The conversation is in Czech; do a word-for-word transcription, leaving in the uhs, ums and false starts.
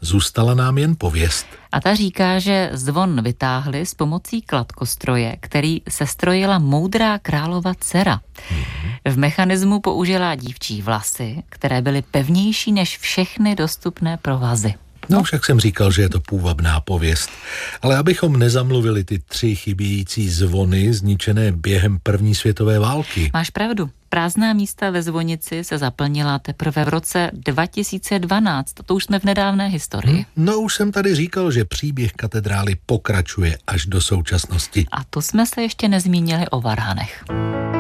Zůstala nám jen pověst. A ta říká, že zvon vytáhli s pomocí kladkostroje, který sestrojila moudrá králova dcera. V mechanismu použila dívčí vlasy, které byly pevnější než všechny dostupné provazy. No, však jsem říkal, že je to půvabná pověst. Ale abychom nezamluvili ty tři chybějící zvony zničené během první světové války. Máš pravdu. Prázdná místa ve zvonici se zaplnila teprve v roce dva tisíce dvanáct. To už jsme v nedávné historii. Hm? No, už jsem tady říkal, že příběh katedrály pokračuje až do současnosti. A to jsme se ještě nezmínili o varhanech.